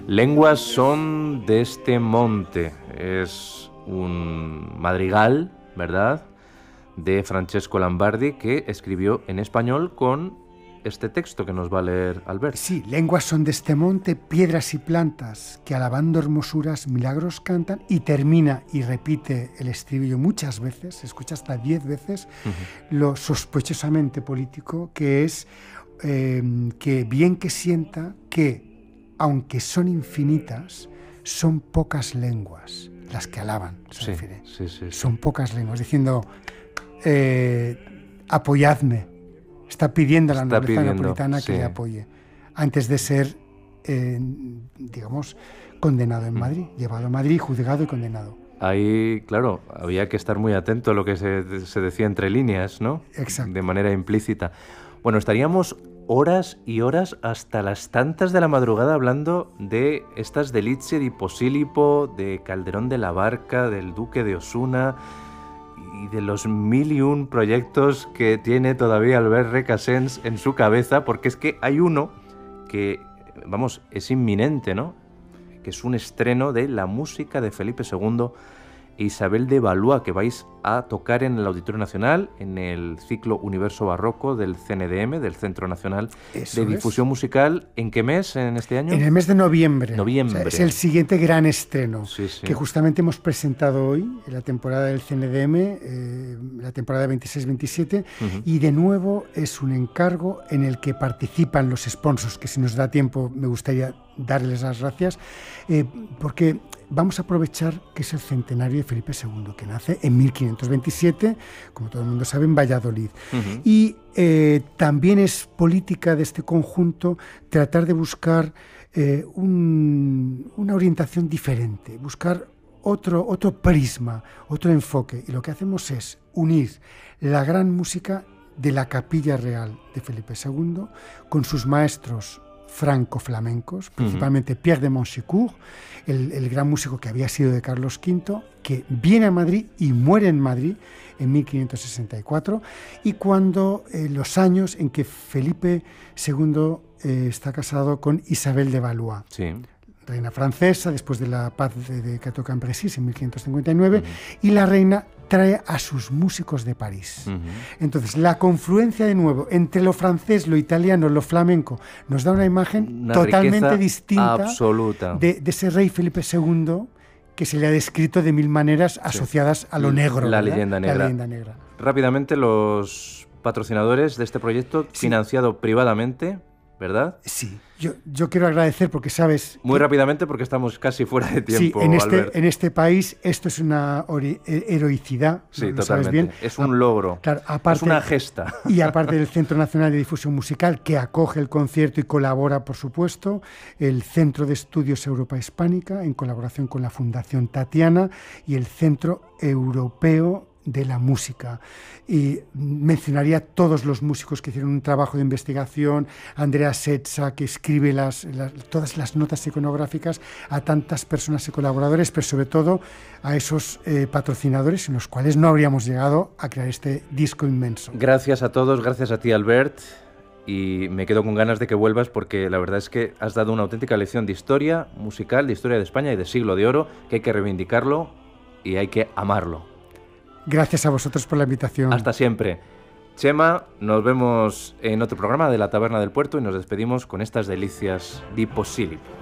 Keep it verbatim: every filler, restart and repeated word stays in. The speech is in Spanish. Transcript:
Lenguas son de este monte. Es un madrigal, ¿verdad?, de Francesco Lambardi, que escribió en español con este texto que nos va a leer Albert. Sí, lenguas son de este monte, piedras y plantas, que alabando hermosuras milagros cantan, y termina y repite el estribillo muchas veces, se escucha hasta diez veces, uh-huh. lo sospechosamente político, que es eh, que bien que sienta que, aunque son infinitas, son pocas lenguas las que alaban, se sí, refiere. Sí, sí, sí. Son pocas lenguas, diciendo, eh, apoyadme. Está pidiendo a la Está nobleza pidiendo, napolitana sí. que le apoye, antes de ser, eh, digamos, condenado en Madrid, mm. llevado a Madrid, juzgado y condenado. Ahí, claro, había que estar muy atento a lo que se, se decía entre líneas, ¿no? Exacto. De manera implícita. Bueno, estaríamos horas y horas hasta las tantas de la madrugada hablando de estas Delizie di Posillipo, de Calderón de la Barca, del Duque de Osuna y de los mil y un proyectos que tiene todavía Albert Recasens en su cabeza, porque es que hay uno que, vamos, es inminente, ¿no? Que es un estreno de la música de Felipe segundo e Isabel de Valois, que vais a tocar en el Auditorio Nacional, en el ciclo Universo Barroco del C N D M, del Centro Nacional Eso de Difusión es. Musical. ¿En qué mes en este año? En el mes de noviembre. Noviembre. O sea, es el siguiente gran estreno, sí, sí. que justamente hemos presentado hoy, en la temporada del C N D M, eh, la temporada veintiséis veintisiete, uh-huh. y de nuevo es un encargo en el que participan los sponsors, que si nos da tiempo me gustaría darles las gracias, eh, porque vamos a aprovechar que es el centenario de Felipe segundo, que nace en mil quinientos veintisiete, como todo el mundo sabe, en Valladolid. Uh-huh. Y eh, también es política de este conjunto tratar de buscar eh, un, una orientación diferente, buscar otro, otro prisma, otro enfoque. Y lo que hacemos es unir la gran música de la Capilla Real de Felipe segundo con sus maestros franco-flamencos, principalmente uh-huh. Pierre de Montsécourt, el, el gran músico que había sido de Carlos quinto, que viene a Madrid y muere en Madrid en mil quinientos sesenta y cuatro, y cuando eh, los años en que Felipe segundo eh, está casado con Isabel de Valois, sí. reina francesa, después de la paz de, de Cateau-Cambrésis en mil quinientos cincuenta y nueve, uh-huh. y la reina trae a sus músicos de París. Uh-huh. Entonces, la confluencia de nuevo entre lo francés, lo italiano, lo flamenco, nos da una imagen una totalmente distinta absoluta. De, de ese rey Felipe segundo que se le ha descrito de mil maneras asociadas sí. a lo negro. La leyenda negra. La leyenda negra. Rápidamente, los patrocinadores de este proyecto, sí. financiado privadamente, ¿verdad? Sí, yo, yo quiero agradecer porque sabes... Muy que, rápidamente porque estamos casi fuera de tiempo, sí, en este, Albert. en este país esto es una ori- heroicidad, sí, ¿no? ¿Lo totalmente. Sabes bien? Es un logro, claro, aparte, es una gesta. Y aparte del Centro Nacional de Difusión Musical, que acoge el concierto y colabora, por supuesto, el Centro de Estudios Europa Hispánica, en colaboración con la Fundación Tatiana, y el Centro Europeo de la Música. Y mencionaría a todos los músicos que hicieron un trabajo de investigación, Andrea Setza, que escribe las, las, todas las notas iconográficas, a tantas personas y colaboradores, pero sobre todo a esos eh, patrocinadores sin los cuales no habríamos llegado a crear este disco inmenso. Gracias a todos, gracias a ti, Albert, y me quedo con ganas de que vuelvas porque la verdad es que has dado una auténtica lección de historia musical, de historia de España y de siglo de oro, que hay que reivindicarlo y hay que amarlo. Gracias a vosotros por la invitación. Hasta siempre. Chema, nos vemos en otro programa de La Taberna del Puerto y nos despedimos con estas delicias di Posillipo.